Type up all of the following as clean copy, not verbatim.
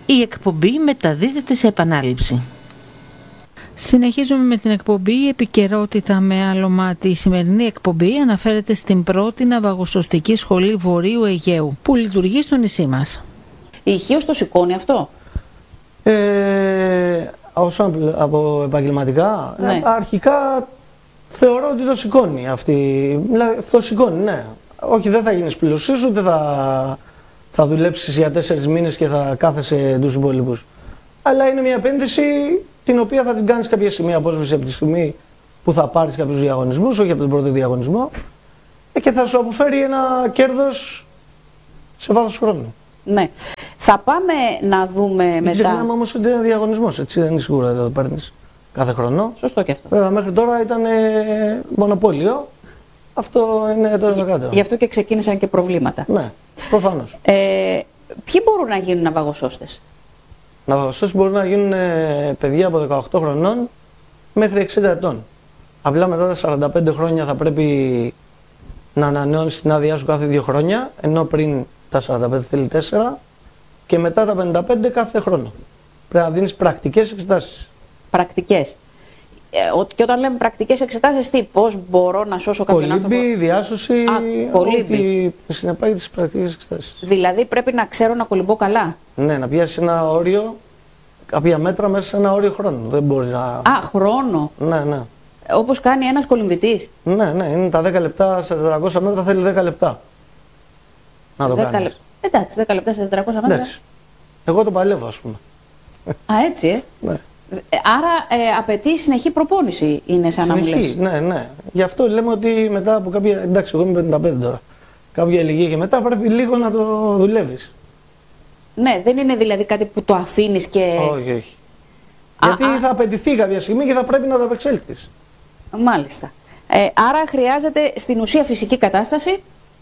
Η εκπομπή μεταδίδεται σε επανάληψη. Συνεχίζουμε με την εκπομπή «Η επικαιρότητα με άλλο μάτι». Η σημερινή εκπομπή αναφέρεται στην πρώτη ναυαγοσωστική σχολή Βορείου Αιγαίου που λειτουργεί στο νησί μας. Η Ιχθύος το σηκώνει αυτό? Όσο από επαγγελματικά, Ναι. αρχικά θεωρώ ότι το σηκώνει αυτή. Δηλαδή, το σηκώνει, ναι. Όχι, δεν θα γίνεις πλουσίος, ούτε θα δουλέψεις για 4 μήνες και θα κάθεσαι τους υπόλοιπους. Αλλά είναι μια επένδυση την οποία θα την κάνεις κάποια στιγμή απόσβεση από τη στιγμή που θα πάρεις κάποιους διαγωνισμούς, όχι από τον πρώτο διαγωνισμό, και θα σου αποφέρει ένα κέρδος σε βάθος χρόνου. Ναι. Θα πάμε να δούμε μετά. Δεν ξεχνάμε όμως ότι είναι διαγωνισμός, έτσι δεν είναι σίγουρα ότι το παίρνεις κάθε χρόνο. Σωστό και αυτό. Βέβαια, μέχρι τώρα ήταν μονοπόλιο. Αυτό είναι τώρα κάτω. Γι' αυτό και ξεκίνησαν και προβλήματα. Ναι, προφανώς. Ποιοι μπορούν να γίνουν ναυαγοσώστες? Ναυαγοσώστες μπορούν να γίνουν παιδιά από 18 χρονών μέχρι 60 ετών. Απλά μετά τα 45 χρόνια θα πρέπει να ανανεώνεις την άδειά σου κάθε 2 χρόνια, ενώ πριν τα 45 θέλει 4 και μετά τα 55 κάθε χρόνο. Πρέπει να δίνεις πρακτικές εξετάσεις. Πρακτικές. Και όταν λέμε πρακτικές εξετάσεις, τι, πώς μπορώ να σώσω κάποιον άνθρωπο? Κολύμπη, διάσωση, ό,τι συνεπάγεται στις πρακτικές εξετάσεις. Δηλαδή πρέπει να ξέρω να κολυμπώ καλά. Ναι, να πιάσεις ένα όριο, κάποια μέτρα μέσα σε ένα όριο χρόνου. Δεν μπορείς να... Α, χρόνο. Ναι, ναι. Όπως κάνει ένας κολυμβητής. Ναι, ναι, είναι τα 10 λεπτά σε 400 μέτρα, θέλει 10 λεπτά. Να το κάνεις. Εντάξει, 10 λεπτά σε 400 μέτρα. Εντάξει. Εγώ το παλεύω, ας πούμε. Α, έτσι, Ναι. Άρα απαιτεί συνεχή προπόνηση, είναι σαν να μου λες. Ναι, ναι. Γι' αυτό λέμε ότι μετά από κάποια. Εντάξει, εγώ είμαι 55 τώρα. Κάποια ηλικία και μετά πρέπει λίγο να το δουλεύεις. Ναι, δεν είναι δηλαδή κάτι που το αφήνεις και. Όχι, όχι. Γιατί θα απαιτηθεί κάποια στιγμή και θα πρέπει να το απεξέλθεις. Μάλιστα. Άρα χρειάζεται στην ουσία φυσική κατάσταση.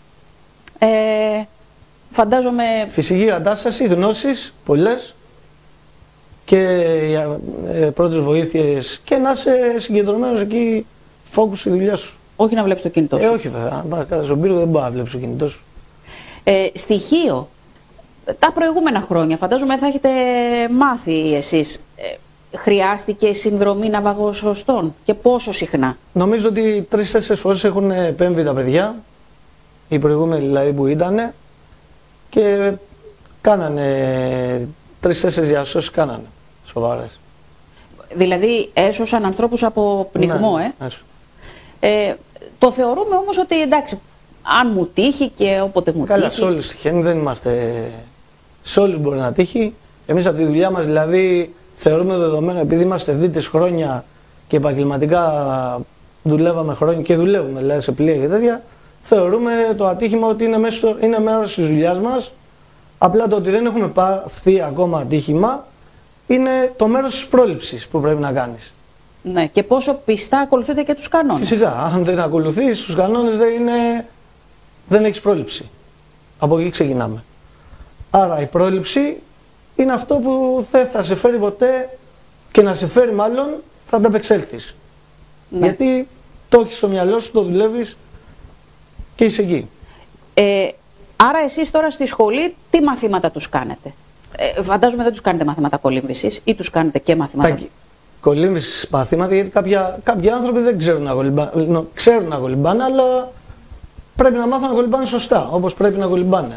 Φαντάζομαι. Φυσική κατάσταση, γνώσεις πολλές και πρώτες βοήθειες και να είσαι συγκεντρωμένος εκεί, focus στη δουλειά σου. Όχι να βλέπεις το κινητό σου. Όχι βέβαια. Αν πας κάτω στον πύργο δεν μπορεί να βλέπεις το κινητό σου. Στοιχείο. Τα προηγούμενα χρόνια φαντάζομαι θα έχετε μάθει εσείς. Χρειάστηκε συνδρομή ναυαγοσωστών και πόσο συχνά? Νομίζω ότι 3-4 φορές έχουν επέμβει τα παιδιά, οι προηγούμενοι δηλαδή που ήτανε, και κάνανε 3-4 διασώσεις, κάνανε σοβαρές. Δηλαδή έσωσαν ανθρώπους από πνιγμό, Ναι, το θεωρούμε όμως ότι εντάξει, αν μου τύχει και όποτε μου τύχει. Καλά, σε όλους τυχαίνει, δεν είμαστε. Σε όλους μπορεί να τύχει. Εμείς από τη δουλειά μας δηλαδή θεωρούμε δεδομένο, επειδή είμαστε δίτες χρόνια και επαγγελματικά δουλεύαμε χρόνια και δουλεύουμε δηλαδή σε πλοία και τέτοια, θεωρούμε το ατύχημα ότι είναι μέρος της δουλειάς μας. Απλά το ότι δεν έχουμε πάθει ακόμα ατύχημα είναι το μέρος της πρόληψης που πρέπει να κάνεις. Ναι, και πόσο πιστά ακολουθείτε και τους κανόνες. Φυσικά, αν δεν ακολουθείς τους κανόνες δεν έχεις πρόληψη. Από εκεί ξεκινάμε. Άρα η πρόληψη είναι αυτό που δεν θα σε φέρει ποτέ και να σε φέρει μάλλον θα ανταπεξέλθεις. Ναι. Γιατί το έχεις στο μυαλό σου, το δουλεύεις και είσαι εκεί. Άρα εσείς τώρα στη σχολή τι μαθήματα τους κάνετε? Φαντάζομαι δεν τους κάνετε μαθήματα κολύμβησης ή τους κάνετε και μαθήματα? Κολύμβησης μαθήματα, γιατί κάποιοι άνθρωποι δεν ξέρουν να κολυμπάνε, ξέρουν να κολυμπάνε, αλλά πρέπει να μάθουν να κολυμπάνε σωστά, όπως πρέπει να κολυμπάνε.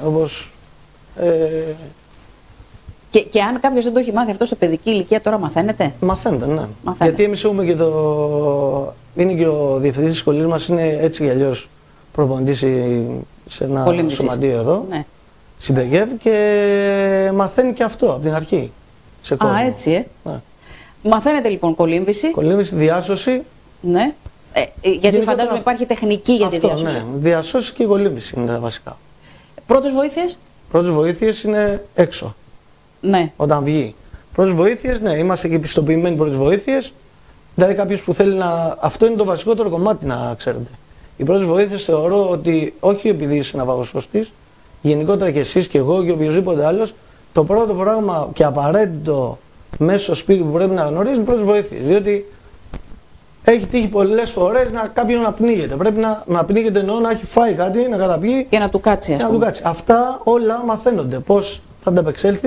Και αν κάποιος δεν το έχει μάθει αυτό σε παιδική ηλικία, τώρα μαθαίνετε? Μαθαίνετε, ναι. Γιατί εμείς έχουμε και είναι και ο διευθυντής της σχολής μας, είναι έτσι κι αλλιώς προπονητής σε ένα σωματείο εδώ. Ναι. Συμπεγεύει και μαθαίνει και αυτό από την αρχή. Σε κόσμο. Α, έτσι, Ναι. Μαθαίνετε λοιπόν κολύμβηση. Κολύμβηση, διάσωση. Ναι. Γιατί φαντάζομαι υπάρχει τεχνική για τη διάσωση. Ναι. Διασώση και κολύμβηση είναι τα βασικά. Πρώτες βοήθειες? Πρώτες βοήθειες είναι έξω. Ναι. Όταν βγει. Πρώτες βοήθειες, ναι, είμαστε και πιστοποιημένοι πρώτες βοήθειες. Δηλαδή κάποιος που θέλει να. Αυτό είναι το βασικότερο κομμάτι να ξέρετε. Οι πρώτες βοήθειες θεωρώ ότι όχι επειδή είσαι ναυαγοσωστής, γενικότερα και εσείς και εγώ και οποιοδήποτε άλλος, το πρώτο πράγμα και απαραίτητο μέσα στο σπίτι που πρέπει να γνωρίζει είναι πρώτες βοήθειες. Διότι έχει τύχει πολλές φορές κάποιον να πνίγεται. Πρέπει να πνίγεται εννοώ να έχει φάει κάτι, να καταπιεί και να του κάτσει. Αυτά όλα μαθαίνονται. Πώς θα ανταπεξέλθεις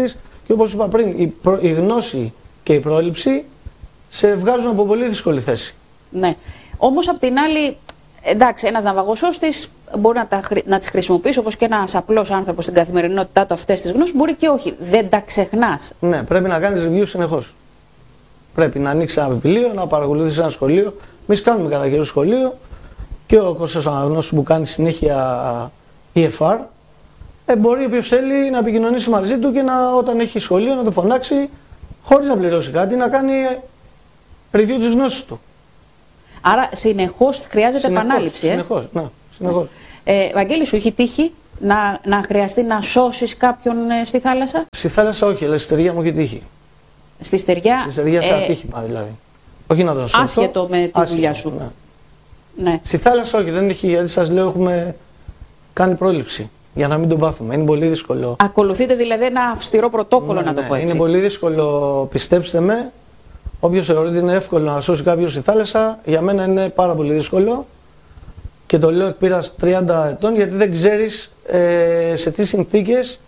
Και όπως είπα πριν, η γνώση και η πρόληψη σε βγάζουν από πολύ δύσκολη θέση. Ναι. Όμως απ' την άλλη, εντάξει, ένας ναυαγοσώστης μπορεί να τις χρησιμοποιήσει όπως και ένας απλός άνθρωπος στην καθημερινότητά του αυτές τις γνώσεις, μπορεί και όχι. Δεν τα ξεχνάς. Ναι, πρέπει να κάνεις review συνεχώς. Πρέπει να ανοίξεις ένα βιβλίο, να παρακολουθήσεις ένα σχολείο. Εμείς κάνουμε κατά καιρό σχολείο και ο Κώστας Αναγνώστης που κάνει συνέχεια EFR. Μπορεί όποιος θέλει να επικοινωνήσει μαζί του και όταν έχει σχολείο να το φωνάξει χωρίς να πληρώσει κάτι, να κάνει review της γνώσης του. Άρα συνεχώς χρειάζεται επανάληψη. Συνεχώς, ναι. Συνεχώς. Βαγγέλη, σου έχει τύχει να χρειαστεί να σώσεις κάποιον στη θάλασσα? Στη θάλασσα όχι, αλλά στη στεριά μου έχει τύχει. Στη στεριά. Στη στεριά σε ατύχημα δηλαδή. Όχι να τον σώσω. Άσχετο με τη δουλειά σου. Ναι. Ναι. Στη θάλασσα όχι, δεν έχει, γιατί σας λέω έχουμε κάνει πρόληψη. Για να μην τον πάθουμε. Είναι πολύ δύσκολο. Ακολουθείτε δηλαδή ένα αυστηρό πρωτόκολλο, να το πω έτσι. Είναι πολύ δύσκολο, πιστέψτε με. Όποιος θεωρεί ότι είναι εύκολο να σώσει κάποιος στη θάλασσα, για μένα είναι πάρα πολύ δύσκολο. Και το λέω εκ πείρας 30 ετών, γιατί δεν ξέρεις σε τι συνθήκες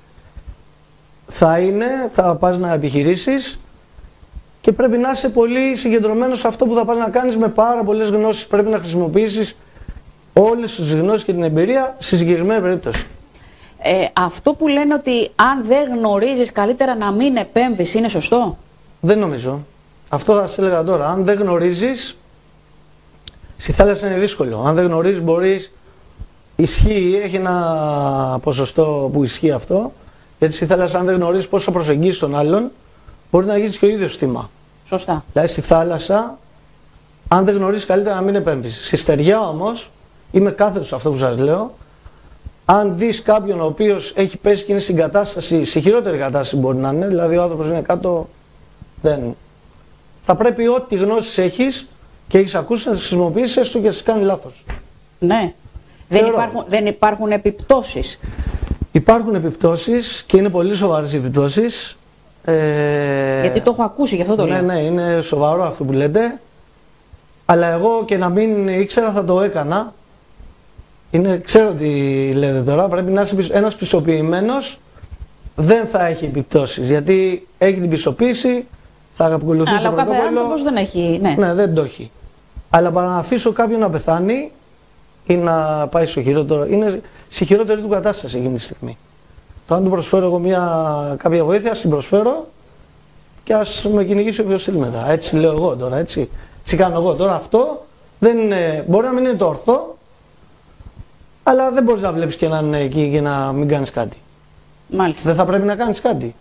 θα πας να επιχειρήσεις και πρέπει να είσαι πολύ συγκεντρωμένος σε αυτό που θα πας να κάνεις με πάρα πολλές γνώσεις. Πρέπει να χρησιμοποιήσεις όλες τις γνώσεις και την εμπειρία στη συγκεκριμένη περίπτωση. Αυτό που λένε ότι αν δεν γνωρίζεις καλύτερα να μην επέμβεις είναι σωστό? Δεν νομίζω. Αυτό θα σας έλεγα τώρα. Αν δεν γνωρίζεις, στη θάλασσα είναι δύσκολο. Αν δεν γνωρίζεις μπορείς, έχει ένα ποσοστό που ισχύει αυτό, γιατί στη θάλασσα αν δεν γνωρίζεις πώς θα προσεγγίσεις τον άλλον, μπορεί να γίνεις και ο ίδιος θύμα. Σωστά. Δηλαδή στη θάλασσα, αν δεν γνωρίζεις καλύτερα να μην επέμβεις. Στη στεριά όμως, είμαι κάθετος σε αυτό που σας λέω, αν δεις κάποιον ο οποίος έχει πέσει και είναι στην κατάσταση, σε χειρότερη κατάσταση μπορεί να είναι, δηλαδή ο άνθρωπος είναι κάτω, δεν. Θα πρέπει ό,τι γνώσεις έχεις και έχεις ακούσει να τις χρησιμοποιήσεις, έστω και τις κάνει λάθος. Ναι. Δεν υπάρχουν επιπτώσεις. Υπάρχουν επιπτώσεις και είναι πολύ σοβαρές οι επιπτώσεις. Γιατί το έχω ακούσει, γι' αυτό το λέω. Ναι, είναι σοβαρό αυτό που λέτε. Αλλά εγώ και να μην ήξερα θα το έκανα. Ξέρω τι λέτε τώρα, πρέπει να είσαι ένας πιστοποιημένος, δεν θα έχει επιπτώσεις. Γιατί έχει την πιστοποίηση, θα ακολουθήσει το πρωτόκολλο. Αλλά ο κάθε άνθρωπος δεν έχει. Ναι, δεν το έχει. Αλλά παρά να αφήσω κάποιον να πεθάνει ή να πάει στο χειρότερο, είναι στη χειρότερη του κατάσταση εκείνη τη στιγμή. Το αν του προσφέρω εγώ κάποια βοήθεια, την προσφέρω και ας με κυνηγήσει όποιος θέλει μετά. Έτσι λέω εγώ τώρα, έτσι κάνω εγώ τώρα. Αυτό δεν είναι, μπορεί να μην είναι το ορθό, αλλά δεν μπορείς να βλέπεις και να είναι εκεί και να μην κάνεις κάτι. Μάλιστα. Δεν θα πρέπει να κάνεις κάτι.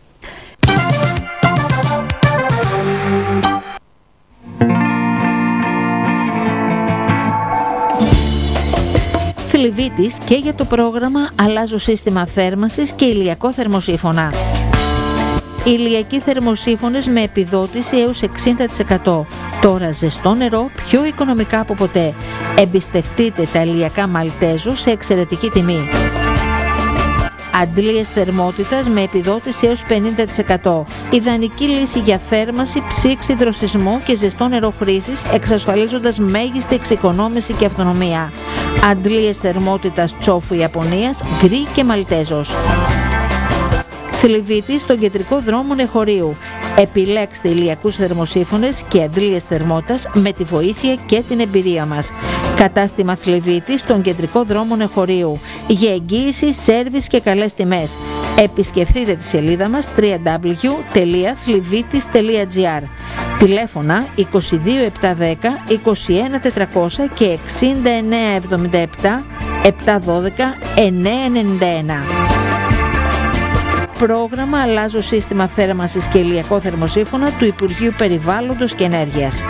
Φιλιβίτης και για το πρόγραμμα «Αλλάζω σύστημα θέρμανσης και ηλιακό θερμοσύφωνα». Ηλιακοί θερμοσύφωνες με επιδότηση έως 60%. Τώρα ζεστό νερό πιο οικονομικά από ποτέ. Εμπιστευτείτε τα ηλιακά Μαλτέζο σε εξαιρετική τιμή. Αντλίες θερμότητας με επιδότηση έως 50%. Ιδανική λύση για θέρμανση, ψήξη, δροσισμό και ζεστό νερό χρήσης, εξασφαλίζοντας μέγιστη εξοικονόμηση και αυτονομία. Αντλίες θερμότητας Τσόφου Ιαπωνίας, γκρι και Μαλτέζος. Φιλιβίτη στον κεντρικό δρόμο Νεχωρίου. Επιλέξτε ηλιακούς θερμοσύφωνες και αντλίες θερμότητας με τη βοήθεια και την εμπειρία μας. Κατάστημα Φιλιβίτη στον κεντρικό δρόμο Νεχωρίου. Για εγγύηση, σέρβις και καλές τιμές. Επισκεφτείτε τη σελίδα μας www.flivitis.gr. Τηλέφωνα 22710 21400 και 6977 712 991. Πρόγραμμα «Αλλάζω σύστημα θέρμανσης και ηλιακό θερμοσύφωνα» του Υπουργείου Περιβάλλοντος και Ενέργειας.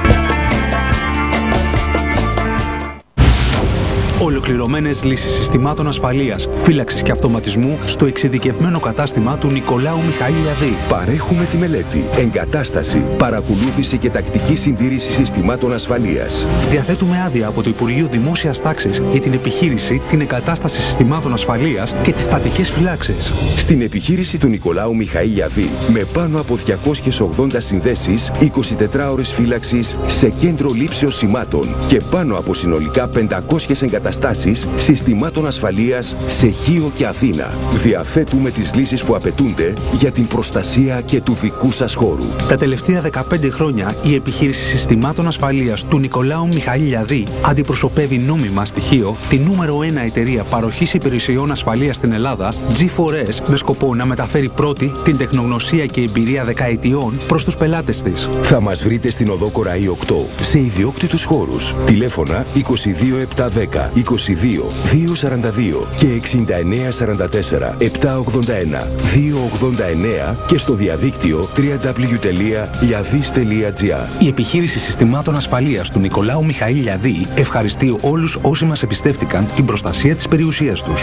Ολοκληρωμένες λύσεις συστημάτων ασφαλείας, φύλαξης και αυτοματισμού στο εξειδικευμένο κατάστημα του Νικολάου Μιχαήλιαδη. Παρέχουμε τη μελέτη, εγκατάσταση, παρακολούθηση και τακτική συντήρηση συστημάτων ασφαλείας. Διαθέτουμε άδεια από το Υπουργείο Δημόσιας Τάξης για την επιχείρηση, την εγκατάσταση συστημάτων ασφαλείας και τις στατικές φυλάξεις. Στην επιχείρηση του Νικολάου Μιχαήλιαδη, με πάνω από 280 συνδέσεις, 24 ώρες φύλαξης σε κέντρο λήψεως σημάτων και πάνω από συνολικά 500 εγκαταστάσεις εγκαταστάσεις συστημάτων ασφαλείας σε Χίο και Αθήνα. Διαθέτουμε τις λύσεις που απαιτούνται για την προστασία και του δικού σας χώρου. Τα τελευταία 15 χρόνια η επιχείρηση συστημάτων ασφαλείας του Νικολάου Μιχαηλιαδή αντιπροσωπεύει νόμιμα στη Χίο τη νούμερο 1 εταιρεία παροχής υπηρεσιών ασφαλείας στην Ελλάδα, G4S, με σκοπό να μεταφέρει πρώτη την τεχνογνωσία και εμπειρία δεκαετιών προς τους πελάτες της. Θα μας βρείτε στην οδό Κοραή 8 σε ιδιόκτητους χώρους. Τηλέφωνα 22710 22 242 και 6944 781 289 και στο διαδίκτυο www.liadis.gr. Η επιχείρηση συστημάτων ασφαλείας του Νικολάου Μιχαηλιαδή ευχαριστεί όλους όσοι μας εμπιστεύτηκαν την προστασία της περιουσίας τους.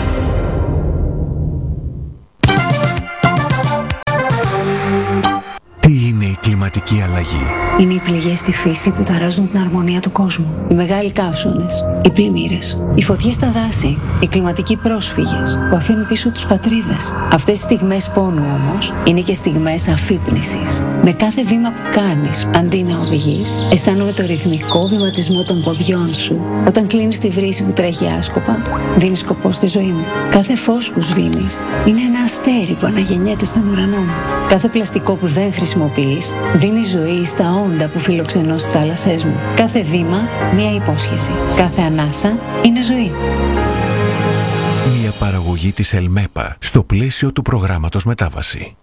Τι είναι η κλιματική αλλαγή? Είναι οι πληγές στη φύση που ταράζουν την αρμονία του κόσμου. Οι μεγάλοι καύσονες, οι πλημμύρες, οι φωτιές στα δάση, οι κλιματικοί πρόσφυγες που αφήνουν πίσω τους πατρίδες. Αυτές οι στιγμές πόνου όμως είναι και στιγμές αφύπνισης. Με κάθε βήμα που κάνεις, αντί να οδηγείς, αισθάνομαι το ρυθμικό βηματισμό των ποδιών σου. Όταν κλείνεις τη βρύση που τρέχει άσκοπα, δίνεις σκοπό στη ζωή μου. Κάθε φως που σβήνεις είναι ένα αστέρι που αναγεννιέται στον ουρανό μου. Κάθε πλαστικό που δεν χρησιμοποιείς δίνει ζωή στα όντα που φιλοξενώ στις θάλασσές μου. Κάθε βήμα μια υπόσχεση. Κάθε ανάσα είναι ζωή. Μια παραγωγή της Ελμέπα στο πλαίσιο του προγράμματος Μετάβαση.